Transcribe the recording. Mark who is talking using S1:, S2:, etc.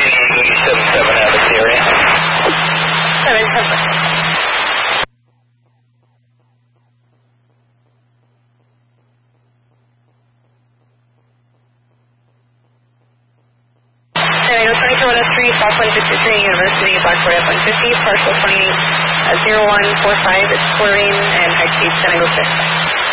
S1: 77 out of the area.
S2: 77. Tornado 22 South 153, University, Blackboard at 150, partial 28 at 0145, it's chlorine and high speed, San Diego 6.